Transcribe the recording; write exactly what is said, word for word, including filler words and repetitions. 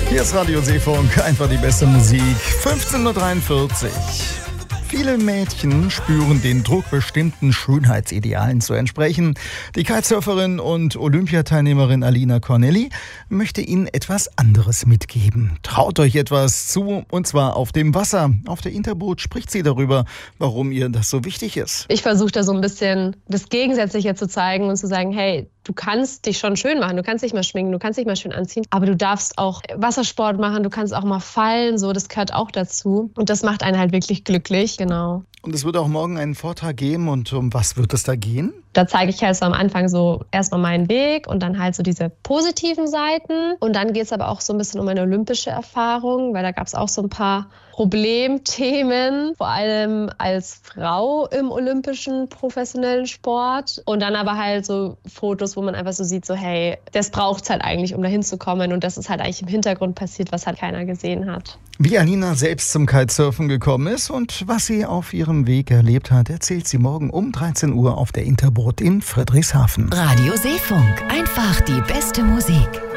Hier ist Radio Seefunk, einfach die beste Musik. fünfzehn Uhr dreiundvierzig. Viele Mädchen spüren den Druck, bestimmten Schönheitsidealen zu entsprechen. Die Kitesurferin und Olympiateilnehmerin Alina Cornelli möchte Ihnen etwas anderes mitgeben. Traut euch etwas zu, und zwar auf dem Wasser. Auf der Interboot spricht sie darüber, warum ihr das so wichtig ist. Ich versuche da so ein bisschen das Gegensätzliche zu zeigen und zu sagen, hey, du kannst dich schon schön machen, du kannst dich mal schminken, du kannst dich mal schön anziehen, aber du darfst auch Wassersport machen, du kannst auch mal fallen, so, das gehört auch dazu. Und das macht einen halt wirklich glücklich, genau. Und es wird auch morgen einen Vortrag geben, und um was wird es da gehen? Da zeige ich halt so am Anfang so erstmal meinen Weg und dann halt so diese positiven Seiten. Und dann geht es aber auch so ein bisschen um meine olympische Erfahrung, weil da gab es auch so ein paar Problemthemen, vor allem als Frau im olympischen professionellen Sport. Und dann aber halt so Fotos, wo man einfach so sieht, so hey, das braucht es halt eigentlich, um da hinzukommen. Und das ist halt eigentlich im Hintergrund passiert, was halt keiner gesehen hat. Wie Alina selbst zum Kitesurfen gekommen ist und was sie auf ihrem Weg erlebt hat, erzählt sie morgen um dreizehn Uhr auf der Interboot in Friedrichshafen. Radio Seefunk, einfach die beste Musik.